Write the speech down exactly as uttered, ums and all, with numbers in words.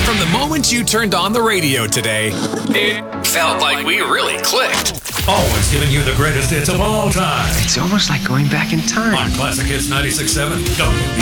From the moment you turned on the radio today, it felt like we really clicked. Always giving you the greatest hits of all time. It's almost like going back in time. On Classic Hits ninety-six point seven W